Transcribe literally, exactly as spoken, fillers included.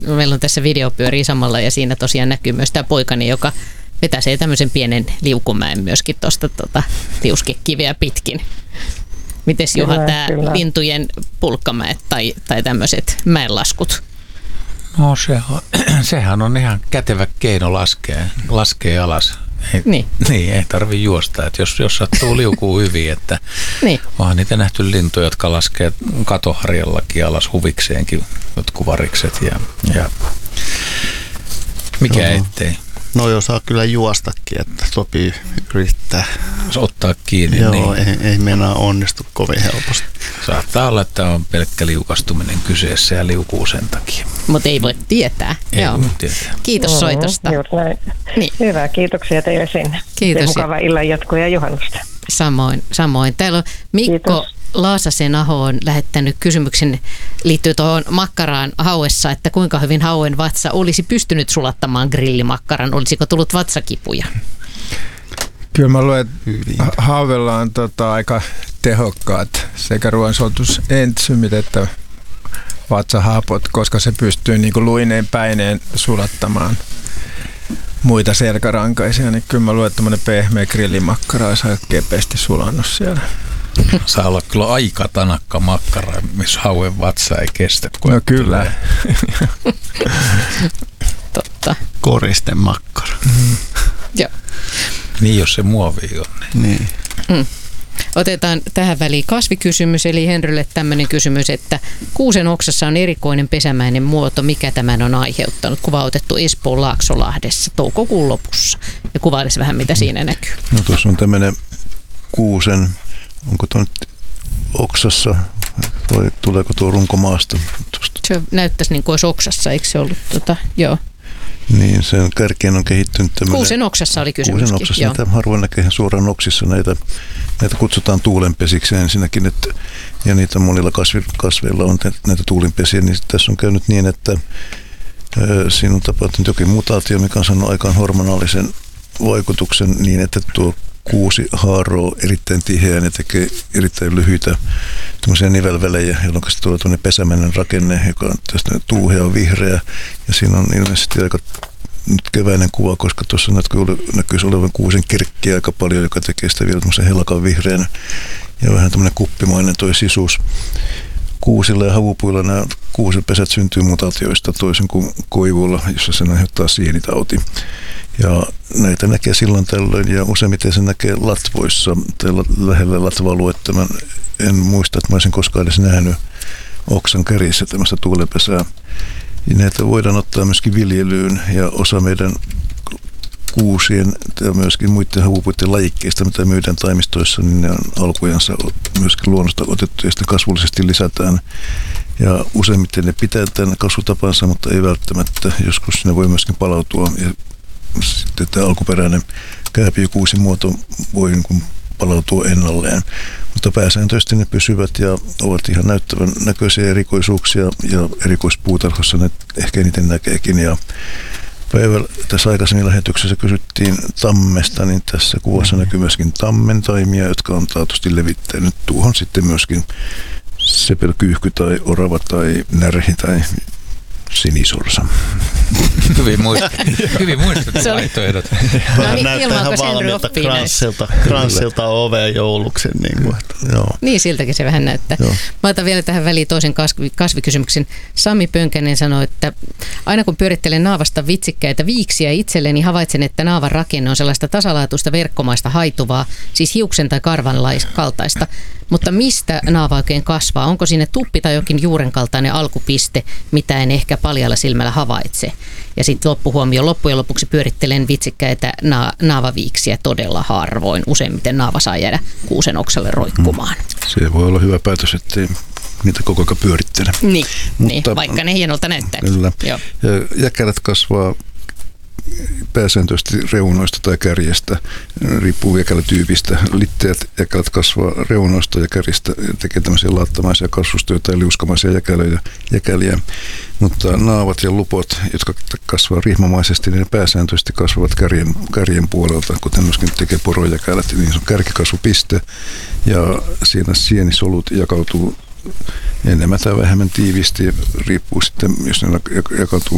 meillä on tässä video pyörii samalla ja siinä tosiaan näkyy myös tämä poikani, joka vetäsee tämmöisen pienen liukumäen myöskin tuosta tota, liuskekiveä pitkin. Mites Juha, tämä lintujen pulkkamäet tai, tai tämmöiset mäenlaskut? No se on, sehän on ihan kätevä keino laskea, laskea alas. Ei, niin. niin, ei tarvitse juosta. Että jos, jos sattuu liukuu hyvin, että niin. Onhan niitä nähty lintuja, jotka laskee katoharjallakin alas huvikseenkin, jotkut varikset ja, ja mikä no. ettei. No jos saa kyllä juostakin, että sopii yrittää. Ottaa kiinni. Joo, niin. ei, ei meinaa onnistu kovin helposti. Saattaa olla, että on pelkkä liukastuminen kyseessä ja liukuu sen takia. Mutta ei voi tietää. Ei Joo. voi tietää. Kiitos soitosta. Mm, just näin. Niin. Hyvä, kiitoksia teille sinne. Kiitos. Ja mukava illan jatkoa ja juhannusta. Samoin, samoin. Täällä on Mikko Kiitos. Laasasen Aho on lähettänyt kysymyksen liittyy tuohon makkaraan hauessa, että kuinka hyvin hauen vatsa olisi pystynyt sulattamaan grillimakkaran, olisiko tullut vatsakipuja? Kyllä mä luulen, että haavella on tota aika tehokkaat sekä ruoansulatusentsyymit että vatsahapot, koska se pystyy niin kuin luineen päineen sulattamaan muita selkärankaisia, niin kyllä mä luulen, että tämmöinen pehmeä grillimakkara olisi aika kepeästi sulannut siellä. Saa olla kyllä aika tanakka makkara, missä hauen vatsa ei kestä. No kyllä. Totta. Koristen makkara. Mm. Joo. Niin, jos se muovi on. Niin. niin. Mm. Otetaan tähän väliin kasvikysymys, eli Henrylle tämmöinen kysymys, että kuusen oksassa on erikoinen pesämäinen muoto. Mikä tämän on aiheuttanut? Kuva otettu Espoon Laaksolahdessa toukokuun lopussa. Ja kuvailisi vähän, mitä siinä näkyy. No tuossa on tämmöinen kuusen, onko tuo nyt oksassa vai tuleeko tuo runkomaasta? Se näyttäisi niin kuin olisi oksassa, eikö se ollut? Tota, joo. Niin, sen kärkeen on kehittynyt tämmöinen... Kuusen oksassa oli kysymyskin. Kuusen oksassa, näitä harvoin näkee suoraan oksissa. Näitä, näitä kutsutaan tuulenpesiksi ensinnäkin, että, ja niitä monilla kasvi, kasveilla on näitä tuulinpesiä. Niin tässä on käynyt niin, että ö, siinä on tapahtunut jokin mutaatio, mikä on saanut aikaan hormonaalisen vaikutuksen niin, että tuo kuusi haaroo erittäin tiheään ja tekee erittäin lyhyitä nivelvälejä, jolloin se tulee tuonne pesämäinen rakenne, joka on tästä tuuhea vihreä. Ja siinä on ilmeisesti aika nyt keväinen kuva, koska tuossa näkyisi olevan kuusen kirkkiä aika paljon, joka tekee sitä vielä tämmöisen helakan vihreän ja vähän tämmöinen kuppimainen toi sisuus. Kuusilla ja havupuilla nämä kuusenpesät syntyy mutaatioista toisin kuin koivuilla, jossa se aiheuttaa sienitauti. Ja näitä näkee silloin tällöin ja useimmiten se näkee latvoissa tai lähellä latva-aluetta. Mä en muista, että mä olisin koskaan edes nähnyt oksan kärissä tämmöistä tuulenpesää. Ja näitä voidaan ottaa myöskin viljelyyn ja osa meidän kuusien ja myöskin muiden havupuiden lajikkeista, mitä myydään taimistoissa, niin ne on alkujansa myöskin luonnosta otettu ja sitten kasvullisesti lisätään. Ja useimmiten ne pitää tämän kasvutapansa, mutta ei välttämättä. Joskus ne voi myöskin palautua ja sitten tämä alkuperäinen kääpiökuusin muoto voi niin palautua ennalleen. Mutta pääsääntöisesti ne pysyvät ja ovat ihan näyttävän näköisiä erikoisuuksia ja erikoispuutarhassa ne ehkä eniten näkeekin. Ja päivällä tässä aikaisemmin lähetyksessä kysyttiin tammesta, niin tässä kuvassa näkyy myöskin tammentaimia, jotka on taatusti levittänyt tuohon sitten myöskin sepelkyyhky tai orava tai närhi tai sinisorsa. Hyvin muistettu. Hyvin muistettu vaihtoehdot. No niin, näyttää ihan valmiilta kranssilta, kranssilta oveen jouluksen. Niin, kuin, että, joo. Niin, siltäkin se vähän näyttää. Joo. Mä otan vielä tähän väliin toisen kasvi, kasvikysymyksen. Sami Pönkänen sanoi, että aina kun pyörittelen naavasta vitsikkäitä viiksiä itselleni, havaitsen, että naavan rakenne on sellaista tasalaatuista verkkomaista haituvaa, siis hiuksen tai karvan kaltaista. Mutta mistä naava oikein kasvaa? Onko sinne tuppi tai jokin juuren kaltainen alkupiste, mitä en ehkä paljalla silmällä havaitse? Ja sitten loppuhuomio. Loppujen lopuksi pyörittelen vitsikkäitä na- naavaviiksiä todella harvoin. Useimmiten naava saa jäädä kuusen oksalle roikkumaan. Se voi olla hyvä päätös, ettei niitä koko ajan pyörittele. Niin, niin vaikka ne hienolta näyttää. Kyllä. Joo. Jäkälät kasvaa pääsääntöisesti reunoista tai kärjestä, riippuu jäkälätyypistä. Litteät jäkälät kasvaa reunoista ja kärjistä, tekee tämmöisiä laattamaisia kasvustoja tai liuskamaisia jäkälöjä, jäkäliä. Mutta naavat ja lupot, jotka kasvaa rihmamaisesti, niin ne pääsääntöisesti kasvavat kärjen, kärjen puolelta, kuten myöskin tekee porojäkälät. Niin se on kärkikasvupiste ja siinä sienisolut jakautuu enemmän tai vähemmän tiiviisti, riippuu sitten, jos ne jakautuu